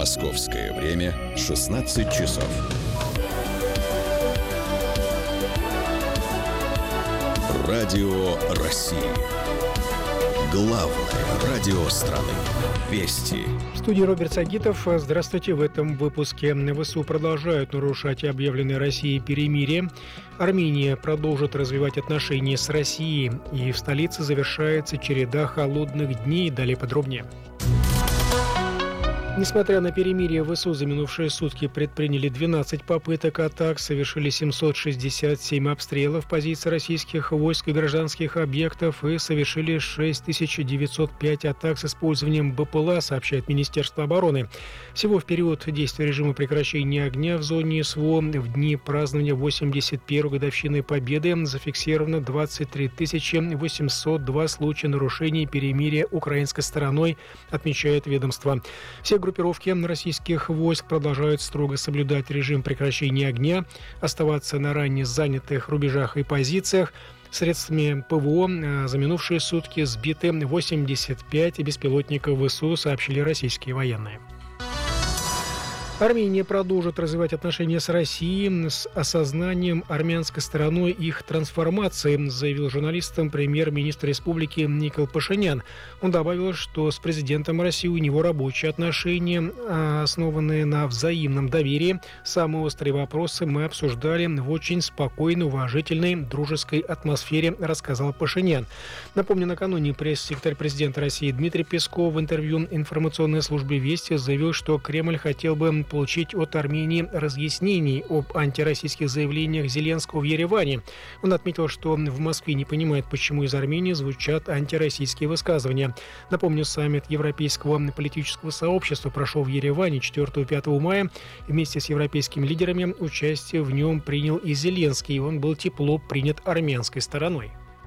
Московское время 16 часов. Радио России. Главное радио страны. Вести. В студии Роберт Сагитов. Здравствуйте. В этом выпуске ВСУ продолжают нарушать объявленное Россией перемирие. Армения продолжит развивать отношения с Россией. И в столице завершается череда холодных дней. Далее подробнее. Несмотря на перемирие, ВСУ за минувшие сутки предприняли 12 попыток атак, совершили 767 обстрелов позиций российских войск и гражданских объектов и совершили 6905 атак с использованием БПЛА, сообщает Министерство обороны. Всего в период действия режима прекращения огня в зоне СВО в дни празднования 81-й годовщины Победы зафиксировано 23 802 случая нарушений перемирия украинской стороной, отмечает ведомство. Все группировки российских войск продолжают строго соблюдать режим прекращения огня, оставаться на ранее занятых рубежах и позициях. Средствами ПВО за минувшие сутки сбиты 85 беспилотников ВСУ, сообщили российские военные. Армения продолжит развивать отношения с Россией с осознанием армянской стороной их трансформации, заявил журналистам премьер-министр республики Никол Пашинян. Он добавил, что с президентом России у него рабочие отношения, основанные на взаимном доверии. Самые острые вопросы мы обсуждали в очень спокойной, уважительной, дружеской атмосфере, рассказал Пашинян. Напомню, накануне пресс-секретарь президента России Дмитрий Песков в интервью информационной службе «Вести» заявил, что Кремль хотел бы получить от Армении разъяснений об антироссийских заявлениях Зеленского в Ереване. Он отметил, что в Москве не понимает, почему из Армении звучат антироссийские высказывания. Напомню, саммит Европейского политического сообщества прошел в Ереване 4-5 мая. Вместе с европейскими лидерами участие в нем принял и Зеленский. Он был тепло принят армянской стороной.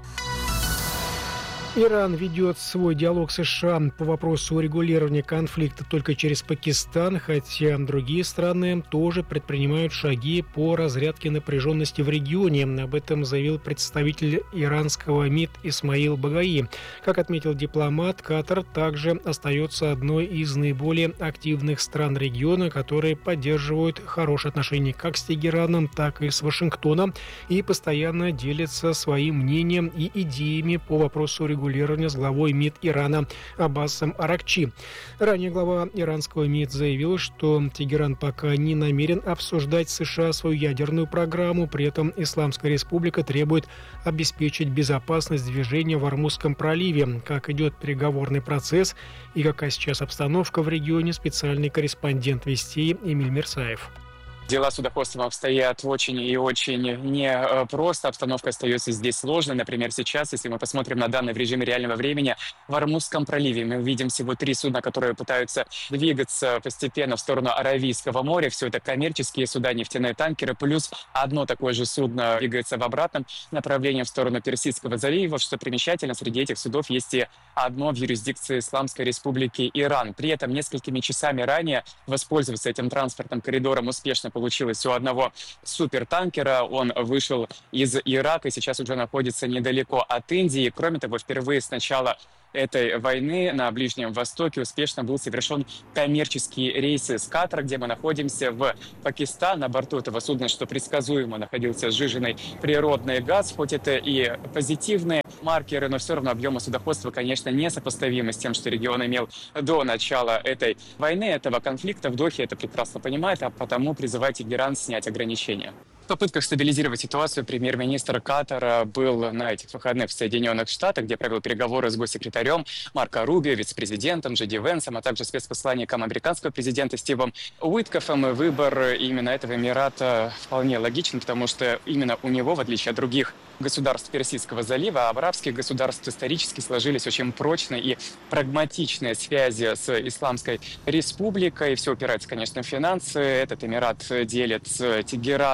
Иран ведет свой диалог с США по вопросу урегулирования конфликта только через Пакистан, хотя другие страны тоже предпринимают шаги по разрядке напряженности в регионе. Об этом заявил представитель иранского МИД Исмаил Багаи. Как отметил дипломат, Катар также остается одной из наиболее активных стран региона, которые поддерживают хорошие отношения как с Тегераном, так и с Вашингтоном и постоянно делятся своим мнением и идеями по вопросу урегулирования с главой МИД Ирана Аббасом Аракчи. Ранее глава иранского МИД заявил, что Тегеран пока не намерен обсуждать с США свою ядерную программу, при этом Исламская Республика требует обеспечить безопасность движения в Ормузском проливе. Как идет переговорный процесс и какая сейчас обстановка в регионе, специальный корреспондент Вестей Эмиль Мерсаев. Дела с судоходством обстоят очень и очень непросто. Обстановка остается здесь сложной. Например, сейчас, если мы посмотрим на данные в режиме реального времени, в Ормузском проливе мы видим всего 3 судна, которые пытаются двигаться постепенно в сторону Аравийского моря. Все это коммерческие суда, нефтяные танкеры, плюс одно такое же судно двигается в обратном направлении в сторону Персидского залива. Что примечательно, среди этих судов есть и одно в юрисдикции Исламской Республики Иран. При этом несколькими часами ранее воспользоваться этим транспортным коридором успешно получилось у одного супертанкера. Он вышел из Ирака и сейчас уже находится недалеко от Индии. Кроме того, впервые с начала этой войны на Ближнем Востоке успешно был совершен коммерческий рейс из Катара, где мы находимся, в Пакистан. На борту этого судна, что предсказуемо, находился сжиженный природный газ. Хоть это и позитивные маркеры, но все равно объемы судоходства, конечно, несопоставимы с тем, что регион имел до начала этой войны, этого конфликта. В Дохе это прекрасно понимает, а потому призывает Тегеран снять ограничения. В попытках стабилизировать ситуацию премьер-министр Катара был на этих выходных в Соединенных Штатах, где провел переговоры с госсекретарем Марко Рубио, вице-президентом Джей Венсом, а также спецпосланником американского президента Стивом Уиткофом. И выбор именно этого Эмирата вполне логичен, потому что именно у него, в отличие от других государств Персидского залива, арабских государств исторически сложились очень прочные и прагматичные связи с Исламской Республикой. Все упирается, конечно, в финансы. Этот Эмират делит с Тегераном крупнейший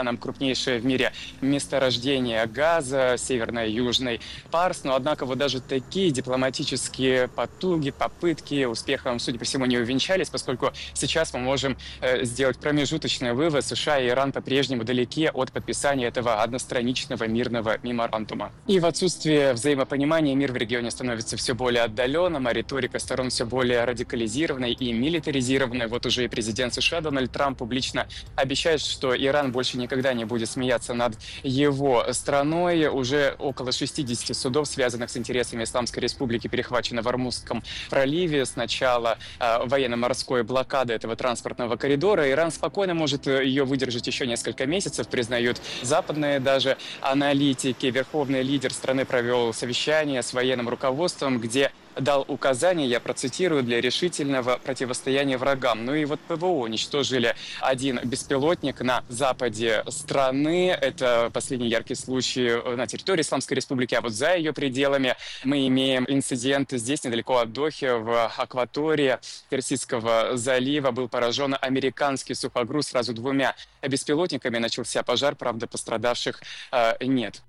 крупнейшее в мире месторождение газа, Северно-Южный Парс. Но, однако, вот даже такие дипломатические потуги, попытки успехом, судя по всему, не увенчались, поскольку сейчас мы можем сделать промежуточный вывод. США и Иран по-прежнему далеки от подписания этого одностраничного мирного меморандума. И в отсутствие взаимопонимания мир в регионе становится все более отдаленным, а риторика сторон все более радикализированной и милитаризированной. Вот уже и президент США Дональд Трамп публично обещает, что Иран больше никогда не будет смеяться над его страной. Уже около 60 судов, связанных с интересами Исламской Республики, перехвачено в Ормузском проливе с начала военно-морской блокады этого транспортного коридора. Иран спокойно может ее выдержать еще несколько месяцев, признают западные даже аналитики. Верховный лидер страны провел совещание с военным руководством, где дал указания, я процитирую, для решительного противостояния врагам. Ну и вот ПВО уничтожили один беспилотник на западе страны. Это последний яркий случай на территории Исламской Республики, а вот за ее пределами мы имеем инцидент здесь, недалеко от Дохи, в акватории Персидского залива. Был поражен американский сухогруз сразу 2 беспилотниками. Начался пожар, правда, пострадавших нет.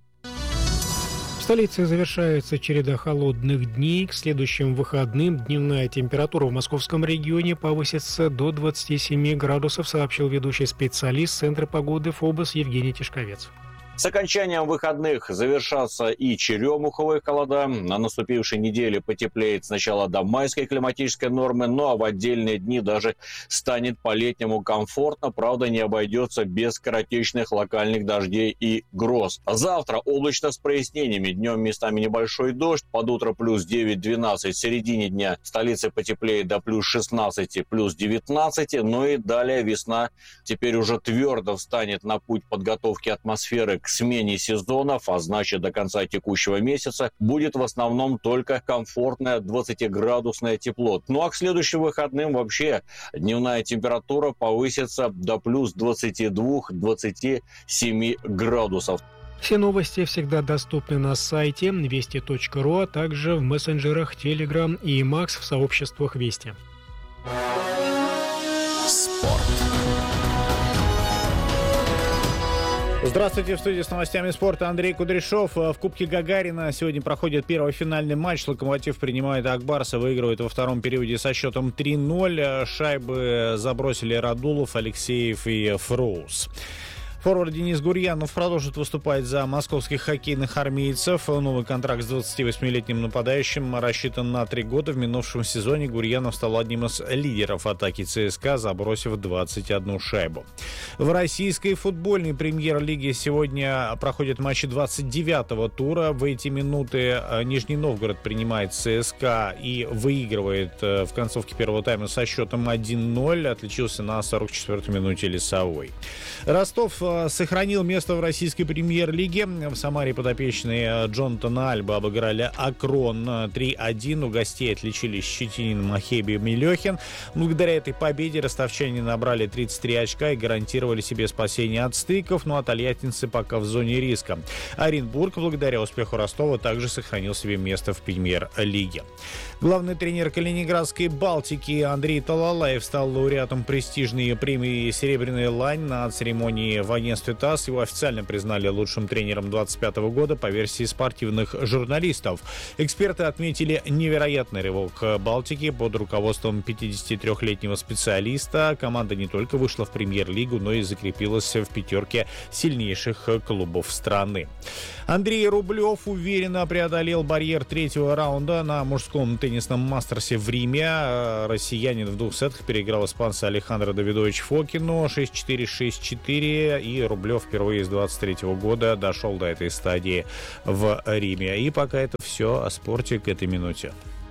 В столице завершается череда холодных дней. К следующим выходным дневная температура в московском регионе повысится до 27 градусов, сообщил ведущий специалист Центра погоды ФОБОС Евгений Тишковец. С окончанием выходных завершатся и черемуховые холода. На наступившей неделе потеплеет сначала до майской климатической нормы, ну а в отдельные дни даже станет по-летнему комфортно. Правда, не обойдется без скоротечных локальных дождей и гроз. Завтра облачно с прояснениями. Днем местами небольшой дождь. Под утро плюс 9-12. В середине дня в столице потеплеет до плюс 16, плюс 19. Ну и далее весна теперь уже твердо встанет на путь подготовки атмосферы к смене сезонов, а значит до конца текущего месяца будет в основном только комфортное 20-градусное тепло. Ну а к следующим выходным вообще дневная температура повысится до плюс 22-27 градусов. Все новости всегда доступны на сайте вести.ру, а также в мессенджерах Telegram и Max в сообществах Вести. Спорт. Здравствуйте, в студии с новостями спорта Андрей Кудряшов. В Кубке Гагарина сегодня проходит первый финальный матч. «Локомотив» принимает «Акбарса», выигрывает во втором периоде со счетом 3-0. Шайбы забросили Радулов, Алексеев и Фроуз. Форвард Денис Гурьянов продолжит выступать за московских хоккейных армейцев. Новый контракт с 28-летним нападающим рассчитан на 3 года. В минувшем сезоне Гурьянов стал одним из лидеров атаки ЦСКА, забросив 21 шайбу. В российской футбольной премьер-лиге сегодня проходят матчи 29-го тура. В эти минуты Нижний Новгород принимает ЦСКА и выигрывает в концовке первого тайма со счетом 1-0. Отличился на 44-й минуте Лесовой. Ростов сохранил место в российской премьер-лиге. В Самаре подопечные Джонатана Альба обыграли Акрон 3-1. У гостей отличились Щетинин, Махеби и Милехин. Благодаря этой победе ростовчане набрали 33 очка и гарантировали себе спасение от стыков. Ну а тольяттинцы пока в зоне риска. Оренбург, благодаря успеху Ростова, также сохранил себе место в премьер-лиге. Главный тренер калининградской «Балтики» Андрей Талалаев стал лауреатом престижной премии «Серебряная лань» на церемонии в агентстве ТАСС. Его официально признали лучшим тренером 2025 года по версии спортивных журналистов. Эксперты отметили невероятный рывок «Балтики» под руководством 53-летнего специалиста. Команда не только вышла в премьер-лигу, но и закрепилась в 5 сильнейших клубов страны. Андрей Рублев уверенно преодолел барьер 3-го раунда на мужском теннисном мастерсе в Риме. Россиянин в 2 сетах переиграл испанца Алехандро Давидовича Фокину 6-4, 6-4. И Рублев впервые с 23-го года дошел до этой стадии в Риме. И пока это все о спорте к этой минуте.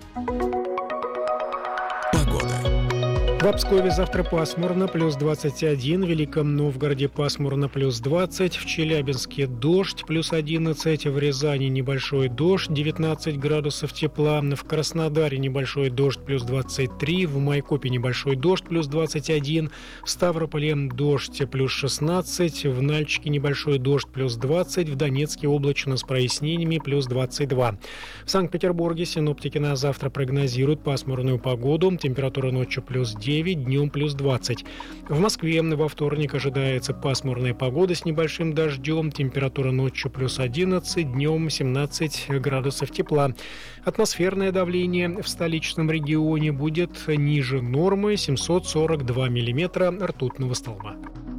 В Пскове завтра пасмурно, плюс 21, в Великом Новгороде пасмурно, плюс 20, в Челябинске дождь, плюс 11, в Рязани небольшой дождь, 19 градусов тепла, в Краснодаре небольшой дождь, плюс 23, в Майкопе небольшой дождь, плюс 21, в Ставрополе дождь, плюс 16, в Нальчике небольшой дождь, плюс 20, в Донецке облачно с прояснениями, плюс 22. В Санкт-Петербурге синоптики на завтра прогнозируют пасмурную погоду, температура ночью плюс 10, 9, днем плюс 20. В Москве во вторник ожидается пасмурная погода с небольшим дождем. Температура ночью плюс 11, днем 17 градусов тепла. Атмосферное давление в столичном регионе будет ниже нормы 742 миллиметра ртутного столба.